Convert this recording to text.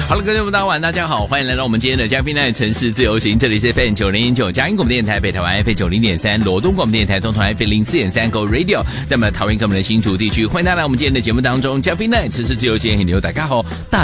好了，各位大家晚，大家好，欢迎来到我们今天的嘉宾呢城市自由行，这里是 FM 90.9佳音广播电台北台湾 FM 90.3罗东广播电台中台 FM 04.3 Go Radio， 在我们的桃园跟我们的新竹地区，欢迎大家来我们今天的节目当中，嘉宾呢城市自由行很牛，大家好，大